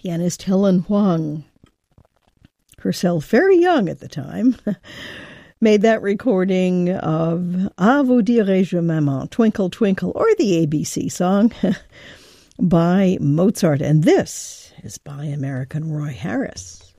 pianist Helen Huang, herself very young at the time, made that recording of À vous dirai-je maman, Twinkle Twinkle, or the ABC song by Mozart. And this is by American Roy Harris.